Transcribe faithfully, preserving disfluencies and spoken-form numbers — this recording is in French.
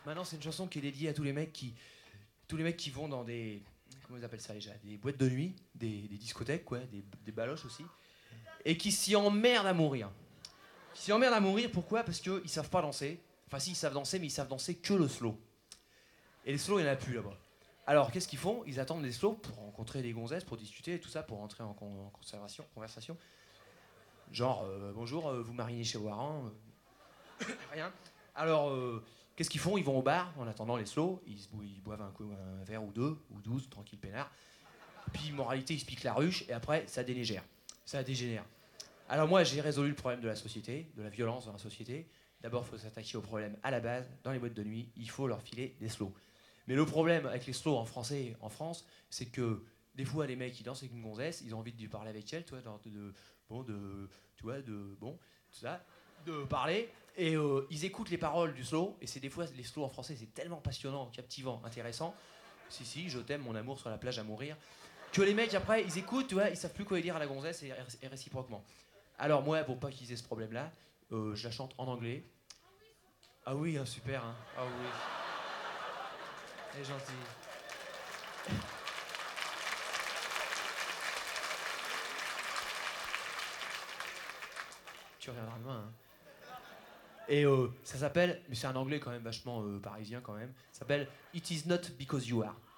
Maintenant, c'est une chanson qui est dédiée à tous les mecs qui, tous les mecs qui vont dans des, comment ils appellent ça déjà, des boîtes de nuit, des, des discothèques, quoi, des, des baloches aussi, et qui s'y emmerdent à mourir. Ils s'y emmerdent à mourir, pourquoi? Parce qu'ils savent pas danser. Enfin, si, ils savent danser, mais ils savent danser que le slow. Et les slows, il n'y en a plus là-bas. Alors, qu'est-ce qu'ils font? Ils attendent des slows pour rencontrer des gonzesses, pour discuter et tout ça, pour rentrer en, con- en conservation, conversation. Genre, euh, bonjour, euh, vous marinez chez Warren. euh, Rien. Alors, euh, qu'est-ce qu'ils font? Ils vont au bar en attendant les slows, ils, se bou- ils boivent un, coup- un verre ou deux, ou douze, tranquille peinard. Puis, moralité, ils se piquent la ruche, et après, ça délégère. Ça dégénère. Alors moi, j'ai résolu le problème de la société, de la violence dans la société. D'abord, il faut s'attaquer au problème à la base. Dans les boîtes de nuit, il faut leur filer des slows. Mais le problème avec les slows en français, en France, c'est que des fois, les mecs, qui dansent avec une gonzesse, ils ont envie de lui parler avec elle, tu vois, de, de- bon, de, tu vois, de, bon, tout ça, de parler. Et euh, ils écoutent les paroles du slow, et c'est des fois, les slows en français, c'est tellement passionnant, captivant, intéressant. Si, si, je t'aime, mon amour sur la plage à mourir. Que les mecs, après, ils écoutent, tu vois, ils savent plus quoi dire à la gonzesse, et, et réciproquement. Alors moi, pour pas qu'ils aient ce problème-là, euh, je la chante en anglais. Ah oui, hein, super, hein. Ah oui, elle est gentille. Tu reviendras demain, hein. Et euh, ça s'appelle, mais c'est un anglais quand même vachement euh, parisien quand même, ça s'appelle It is not because you are.